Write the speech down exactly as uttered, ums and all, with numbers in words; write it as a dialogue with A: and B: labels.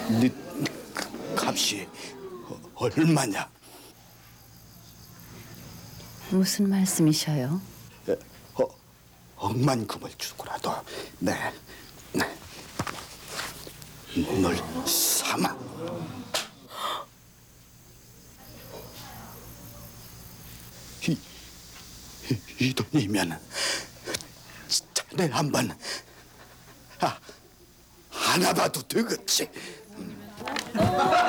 A: 네 값이 얼마냐?
B: 무슨 말씀이셔요?
A: 어, 억만금을 주고라도 네, 네, 널 삼아. 이, 이, 이 돈이면 자네 한번 아, 안아봐도 되겠지.